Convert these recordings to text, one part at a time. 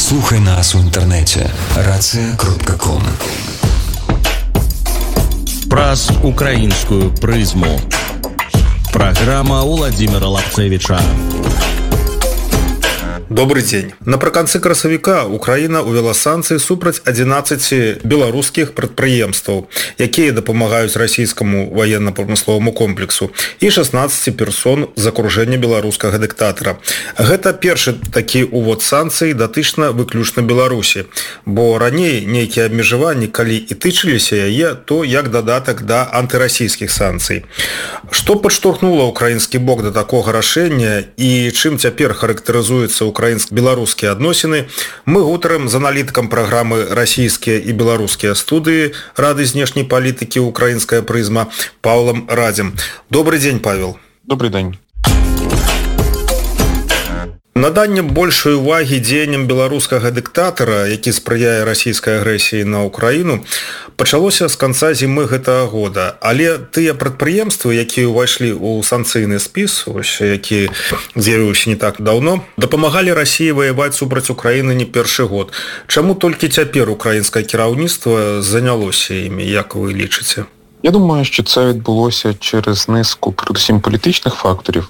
Слухай нас у інтернеті racja.com. Праз украинскую призму. Программа Владимира Лапцевича. Добрый дзень. Напрыканцы красавіка Украіна ўвяла санкцыі супраць 11 беларускіх прадпрыемстваў, якія дапамагаюць расійскаму ваенна-прамысловаму комплексу, і 16 персон з акружэння беларускага дыктатара. Гэта першы такі ўвод санкцый датычна выключна Беларусі, бо раней нейкія абмежаванні, калі і тычыліся яе, то як дадатак да антырасійскіх санкцый. Што падштурхнула украінскі бок да такога рашэння і чым цяпер характарызуецца украінско-беларускія адносіны, мы гутарым з аналітыкам праграмы «Расійскія і беларускія студыі» Рады знешняй палітыкі «Украінская прызма» Павлам Радзем. Добрый дзень, Павел. Добрый день. Наданне большай увагі дзеянням беларускага дыктатара, які спрыяе расійскай агрэсіі на Украіну, пачалося з канца зімы гэтага года. Але тыя прадпрыемствы, якія ўвайшлі ў санкцыйны спіс, які з'явіўся не так даўно, дапамагалі Расіі ваяваць супраць Украіны не першы год. Чаму толькі цяпер украінскае кіраўніцтва занялося імі, як ви лічыце? Я думаю, що це відбулося через низку, передусім, політичних факторів,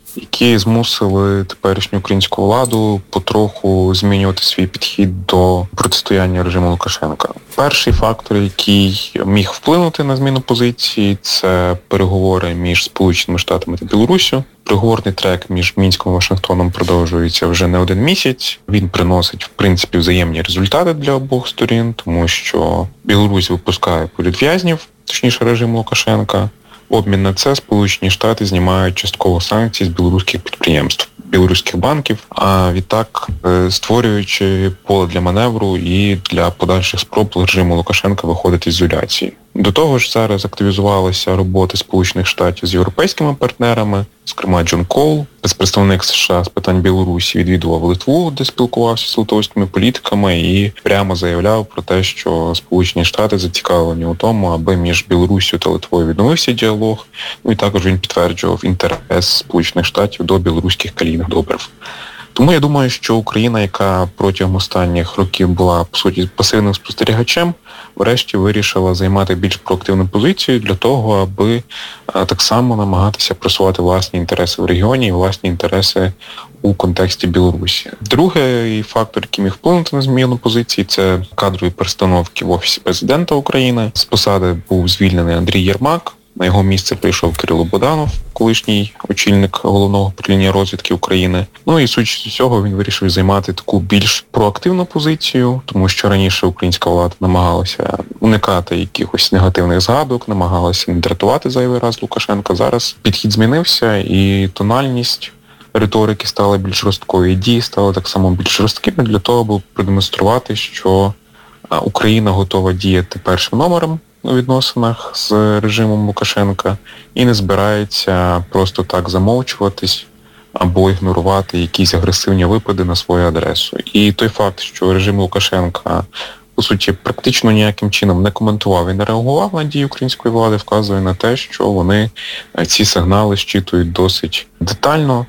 які змусили теперішню українську владу потроху змінювати свій підхід до протистояння режиму Лукашенка. Перший фактор, який міг вплинути на зміну позиції, це переговори між Сполученими Штатами та Білоруссю. Переговорний трек між Мінськом і Вашингтоном продовжується вже не один місяць. Він приносить, в принципі, взаємні результати для обох сторін, тому що Білорусь випускає політв'язнів, точніше режим Лукашенка. В обмін на це Сполучені Штати знімають частково санкції з білоруських підприємств, білоруських банків, а відтак створюючи поле для маневру і для подальших спроб режиму Лукашенка виходити з ізоляції. До того ж, зараз активізувалася робота Сполучених Штатів з європейськими партнерами, зокрема Джон Коул, спецпредставник США з питань Білорусі, відвідував Литву, де спілкувався з литовськими політиками і прямо заявляв про те, що Сполучені Штати зацікавлені у тому, аби між Білоруссю та Литвою відновився діалог. Ну і також він підтверджував інтерес Сполучених Штатів до білоруських калійних добрив. Тому я думаю, що Україна, яка протягом останніх років була, по суті, пасивним спостерігачем, врешті вирішила займати більш проактивну позицію для того, аби так само намагатися просувати власні інтереси в регіоні і власні інтереси у контексті Білорусі. Другий фактор, який міг вплинути на зміну позиції, це кадрові перестановки в Офісі Президента України. З посади був звільнений Андрій Єрмак. На його місце прийшов Кирило Буданов, колишній очільник Головного управління розвідки України. Ну і судячи з цього, він вирішив займати таку більш проактивну позицію, тому що раніше українська влада намагалася уникати якихось негативних згадок, намагалася не дратувати зайвий раз Лукашенка. Зараз підхід змінився і тональність риторики стала більш жорсткою, і дії стали так само більш жорсткими для того, аби продемонструвати, що Україна готова діяти першим номером у відносинах з режимом Лукашенка і не збирається просто так замовчуватись або ігнорувати якісь агресивні випади на свою адресу. І той факт, що режим Лукашенка, по суті, практично ніяким чином не коментував і не реагував на дії української влади, вказує на те, що вони ці сигнали щитують досить детально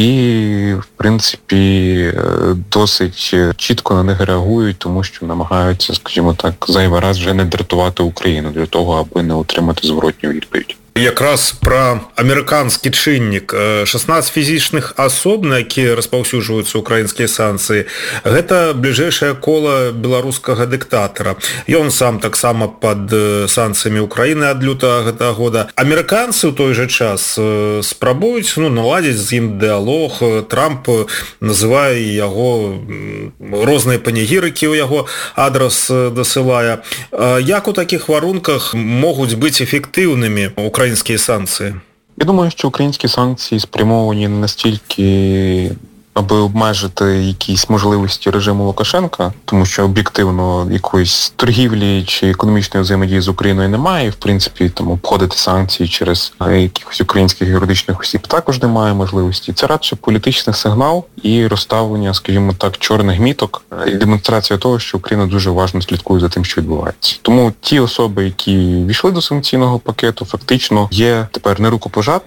і, в принципі, досить чітко на них реагують, тому що намагаються, скажімо так, зайвий раз вже не дратувати Україну для того, аби не отримати зворотню відповідь. Якраз про амерыканскі чыннік. 16 фізічных асоб, на якія распаўсюджваюцца украінскія санкцыі, гэта бліжэйшае кола беларускага дыктатара. Ён сам таксама пад санкцыямі Украіны ад лютага гэтага года. Амерыканцы ў той жа час спрабуюць наладзіць з ім дыялог. Трамп называе яго, розныя панегірыкі ў яго адрас дасылае. Як у такіх варунках могуць быць эфектыўнымі українські санкції? Я думаю, що українські санкції спрямовані не настільки, аби обмежити якісь можливості режиму Лукашенка, тому що об'єктивно якоїсь торгівлі чи економічної взаємодії з Україною немає, і в принципі там обходити санкції через якихось українських юридичних осіб також немає можливості. Це радше політичний сигнал і розставлення, скажімо так, чорних міток, і демонстрація того, що Україна дуже уважно слідкує за тим, що відбувається. Тому ті особи, які війшли до санкційного пакету, фактично є тепер нерукопожатними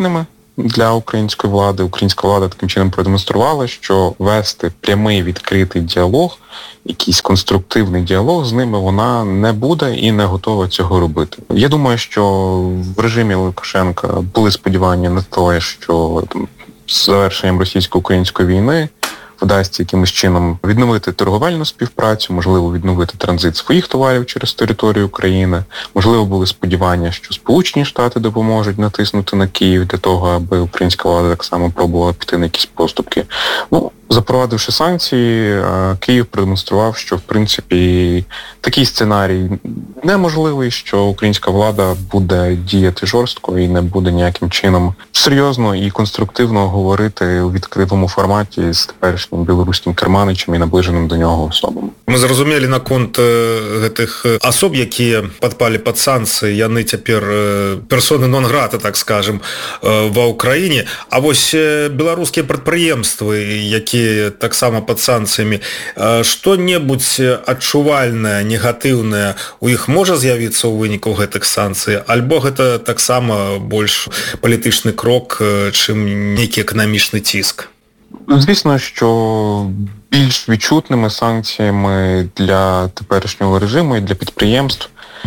для української влади. Українська влада таким чином продемонструвала, що вести прямий відкритий діалог, якийсь конструктивний діалог з ними вона не буде і не готова цього робити. Я думаю, що в режимі Лукашенка були сподівання на те, що з завершенням російсько-української війни вдасться якимось чином відновити торговельну співпрацю, можливо, відновити транзит своїх товарів через територію України. Можливо, були сподівання, що Сполучені Штати допоможуть натиснути на Київ для того, аби українська влада так само пробувала піти на якісь поступки. Запровадивши санкції, Київ продемонстрував, що, в принципі, такий сценарій неможливий, що українська влада буде діяти жорстко і не буде ніяким чином серйозно і конструктивно говорити у відкритому форматі з теперішнім білоруським керманичем і наближеним до нього особам. Мы зразумелі наконт гэтых асоб, якія падпалі пад санкцыі, яны цяпер персоны нон-грата, так скажем, ва ўкраіне. А вось беларускія прадпрыемствы, якія таксама пад санкцыямі, што-небудзь адчувальнае, негатыўнае у іх можа з'явіцца ў выніку гэтых санкцый, альбо гэта таксама больш палітычны крок, чым нейкі эканамічны ціск? Звісно, що більш відчутними санкціями для теперішнього режиму і для підприємств,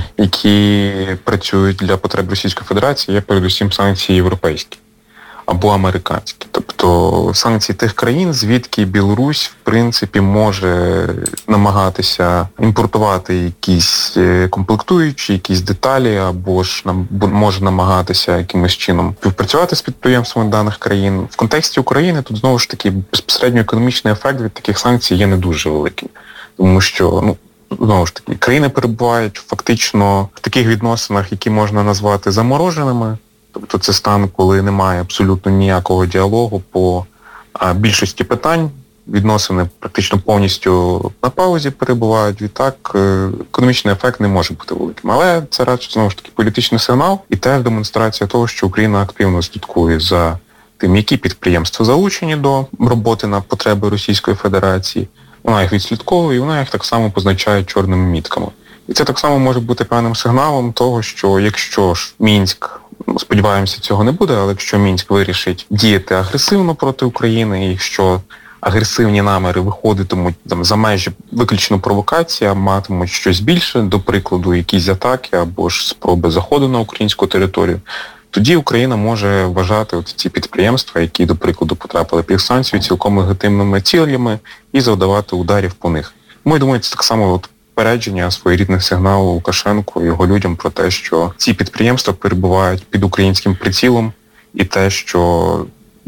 які працюють для потреб Російської Федерації, є передусім санкції європейські або американські. Тобто санкції тих країн, звідки Білорусь, в принципі, може намагатися імпортувати якісь комплектуючі, якісь деталі, або ж може намагатися якимось чином співпрацювати з підприємствами даних країн. В контексті України тут, знову ж таки, безпосередньо економічний ефект від таких санкцій є не дуже великим. Тому що, знову ж таки, країни перебувають фактично в таких відносинах, які можна назвати замороженими. Тобто це стан, коли немає абсолютно ніякого діалогу по більшості питань. Відносини практично повністю на паузі перебувають. Відтак економічний ефект не може бути великим. Але це радше, знову ж таки, політичний сигнал і теж демонстрація того, що Україна активно слідкує за тим, які підприємства залучені до роботи на потреби Російської Федерації. Вона їх відслідковує і вона їх так само позначає чорними мітками. І це так само може бути певним сигналом того, що якщо ж Мінськ, сподіваємося, цього не буде, але якщо Мінськ вирішить діяти агресивно проти України, і якщо агресивні наміри виходитимуть за межі виключно провокації, а матимуть щось більше, до прикладу, якісь атаки або ж спроби заходу на українську територію, тоді Україна може вважати ці підприємства, які, до прикладу, потрапили під санкції, цілком легітимними цілями і завдавати ударів по них. Тому, я думаю, це так само попередження, своєрідний сигнал Лукашенку і його людям про те, що ці підприємства перебувають під українським прицілом і те, що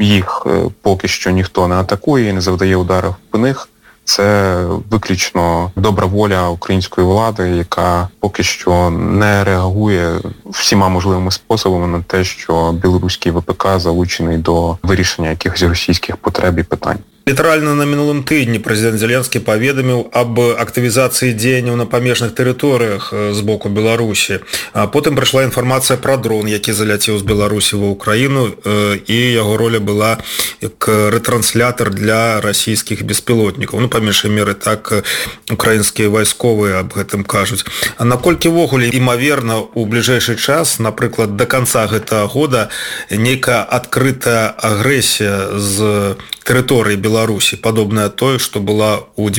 їх поки що ніхто не атакує і не завдає ударів по них, це виключно добра воля української влади, яка поки що не реагує всіма можливими способами на те, що білоруський ВПК залучений до вирішення якихось російських потреб і питань. Літаральна на мінулым тыдні прэзідэнт Зеленскі паведаміў аб актывізацыі дзеянняў на памежных тэрыторыях з боку Беларусі. Потым прыйшла інфармацыя пра дрон, які заляцеў з Беларусі ва ўкраіну, і яго роля была як ретранслятор для расійскіх беспілотнікаў. Па меншай меры так украінскія вайсковыя аб гэтым кажуць. А наколькі ввогуле імаверна ў бліжэйшы час, напрыклад, да канца гэтага года нейкая адкрытая агрэсія з тэрыторыі Беларусі, падобная той, што была ў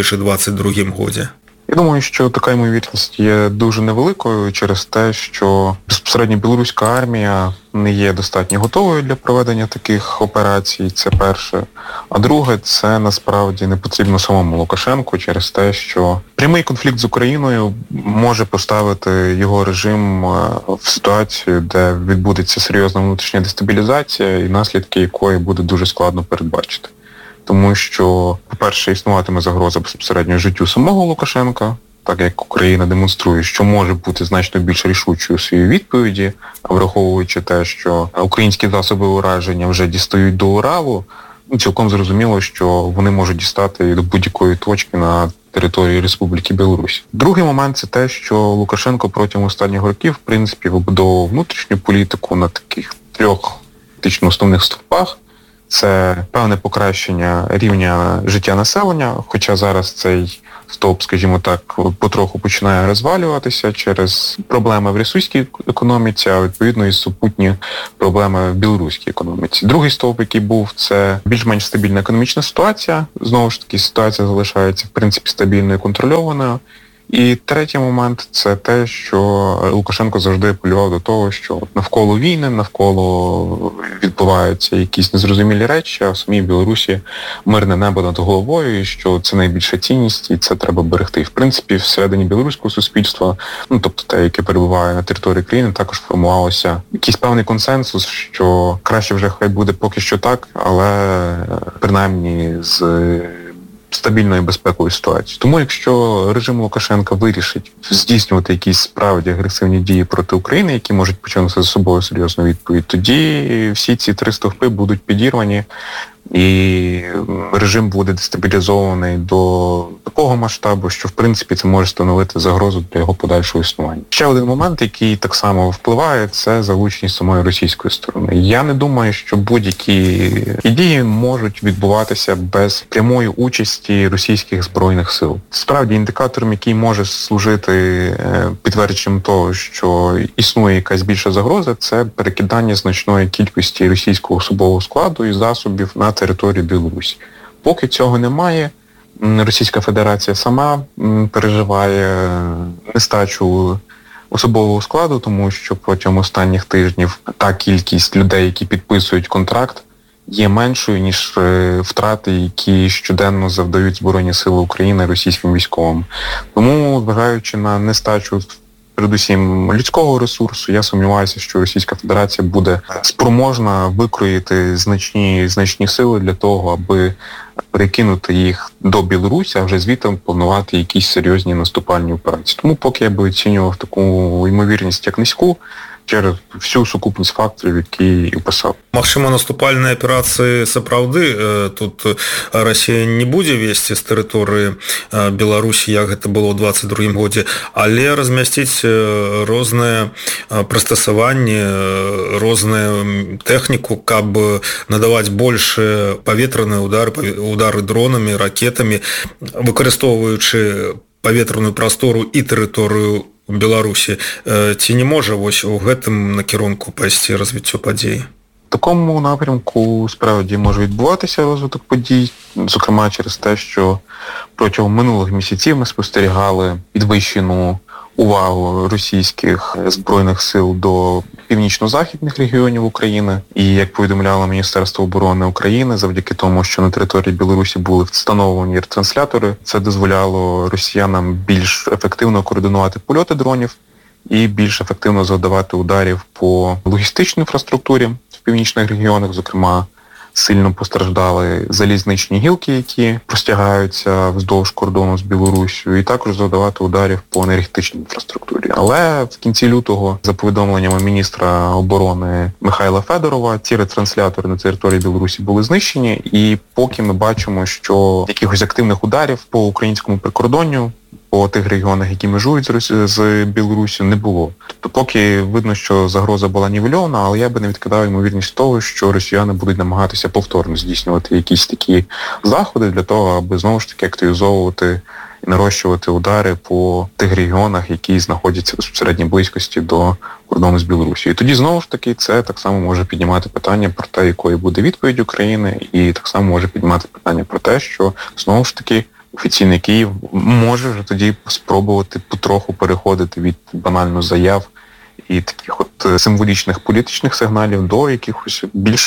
2022 годзе? Я думаю, що така ймовірність є дуже невеликою через те, що безпосередньо білоруська армія не є достатньо готовою для проведення таких операцій, це перше. А друге, це насправді не потрібно самому Лукашенку через те, що прямий конфлікт з Україною може поставити його режим в ситуацію, де відбудеться серйозна внутрішня дестабілізація і наслідки якої буде дуже складно передбачити. Тому що, по-перше, існуватиме загроза безпосередньо життю самого Лукашенка, так як Україна демонструє, що може бути значно більш рішучою у своїй відповіді, враховуючи те, що українські засоби ураження вже дістають до Уралу, цілком зрозуміло, що вони можуть дістати до будь-якої точки на території Республіки Білорусь. Другий момент – це те, що Лукашенко протягом останніх років, в принципі, вибудовував внутрішню політику на таких трьох фактично основних стовпах. Це певне покращення рівня життя населення, хоча зараз цей стовп, скажімо так, потроху починає розвалюватися через проблеми в російській економіці, а відповідно і супутні проблеми в білоруській економіці. Другий стовп, який був, це більш-менш стабільна економічна ситуація. Знову ж таки, ситуація залишається, в принципі, стабільною і контрольованою. І третій момент – це те, що Лукашенко завжди апелював до того, що навколо війни, навколо відбуваються якісь незрозумілі речі, а в самій Білорусі мирне небо над головою, і що це найбільша цінність, і це треба берегти. І, в принципі, всередині білоруського суспільства, тобто те, яке перебуває на території країни, також формувалося якийсь певний консенсус, що краще вже хай буде поки що так, але принаймні з стабільної безпекової ситуації. Тому якщо режим Лукашенка вирішить здійснювати якісь справді агресивні дії проти України, які можуть починати за собою серйозну відповідь, тоді всі ці три стовпи будуть підірвані, і режим буде дестабілізований до такого масштабу, що в принципі це може становити загрозу для його подальшого існування. Ще один момент, який так само впливає, це залученість самої російської сторони. Я не думаю, що будь-які дії можуть відбуватися без прямої участі російських збройних сил. Справді індикатором, який може служити підтвердженням того, що існує якась більша загроза, це перекидання значної кількості російського особового складу і засобів на територію Білорусі. Поки цього немає, Російська Федерація сама переживає нестачу особового складу, тому що протягом останніх тижнів та кількість людей, які підписують контракт, є меншою, ніж втрати, які щоденно завдають Збройні Сили України російським військовим. Тому, зважаючи на нестачу передусім людського ресурсу, я сумніваюся, що Російська Федерація буде спроможна викроїти значні сили для того, аби перекинути їх до Білорусі, а вже звідти планувати якісь серйозні наступальні операції. Тому поки я би оцінював таку ймовірність як низьку, через всю сукупність факторів, які описав. Магчыма, наступальныя аперацыі сапраўды тут Расія не будзе весці з тэрыторыі Беларусі, як гэта было ў 22 годзе, але размясціць розныя прыстасаванні, розную тэхніку, каб надаваць больш паветраныя удары дронамі, ракетамі, выкарыстоўваючы паветраную прастору і тэрыторыю Білорусі. Ці не може ось у гэтым накірунку пайсці развіццё падзей? В такому напрямку справді може відбуватися розвиток подій, зокрема через те, що протягом минулих місяців ми спостерігали підвищену увагу російських збройних сил до північно-західних регіонів України. І, як повідомляло Міністерство оборони України, завдяки тому, що на території Білорусі були встановлені ретранслятори, це дозволяло росіянам більш ефективно координувати польоти дронів і більш ефективно завдавати ударів по логістичній інфраструктурі в північних регіонах, зокрема, сильно постраждали залізничні гілки, які простягаються вздовж кордону з Білоруссю, і також завдавати ударів по енергетичній інфраструктурі. Але в кінці лютого, за повідомленнями міністра оборони Михайла Федорова, ці ретранслятори на території Білорусі були знищені, і поки ми бачимо, що якихось активних ударів по українському прикордонню по тих регіонах, які межують з Білоруссю, не було. Тобто поки видно, що загроза була нівельована, але я би не відкидав ймовірність того, що росіяни будуть намагатися повторно здійснювати якісь такі заходи для того, аби знову ж таки активізовувати і нарощувати удари по тих регіонах, які знаходяться в безпосередній близькості до кордону з Білорусі. І тоді знову ж таки це так само може піднімати питання про те, якою буде відповідь України, і так само може піднімати питання про те, що знову ж таки офіційний Київ може вже тоді спробувати потроху переходити від банально заяв і таких от символічних політичних сигналів до якихось більш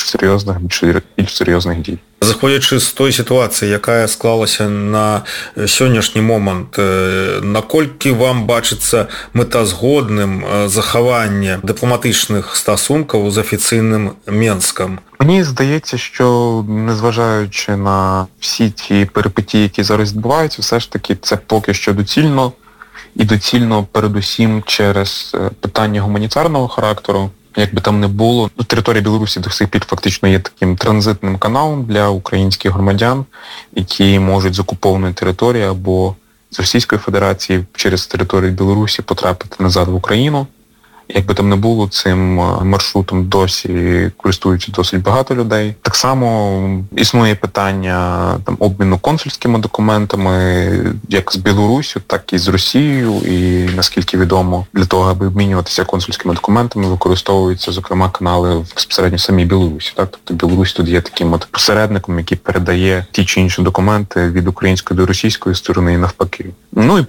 серйозних дій. Заходячи з той ситуації, яка склалася на сённяшні момант, наколькі вам бачыцца мэтазгодным захаванне дыпламатычных стасункаў з афіцыйным Менскам? Мені здається, що незважаючи на всі ті перипетії, які зараз відбуваються, все ж таки це поки що доцільно. І доцільно передусім через питання гуманітарного характеру. Як би там не було, територія Білорусі до сих пір фактично є таким транзитним каналом для українських громадян, які можуть з окупованої території або з Російської Федерації через територію Білорусі потрапити назад в Україну. Як би там не було, цим маршрутом досі користуються досить багато людей. Так само існує питання там обміну консульськими документами, як з Білоруссю, так і з Росією. І, наскільки відомо, для того, аби обмінюватися консульськими документами, використовуються, зокрема, канали безпосередньо в самій Білорусі. Так? Тобто Білорусь тут є таким от посередником, який передає ті чи інші документи від української до російської сторони і навпаки. Ну і